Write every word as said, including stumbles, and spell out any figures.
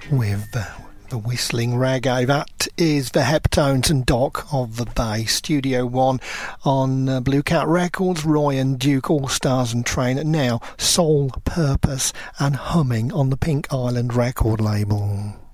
with uh, the Whistling Reggae. That is the Heptones and Doc of the Bay, Studio One on uh, Blue Cat Records, Roy and Duke, All Stars and Train, and now Soul Purpose and Humming on the Pink Island record label.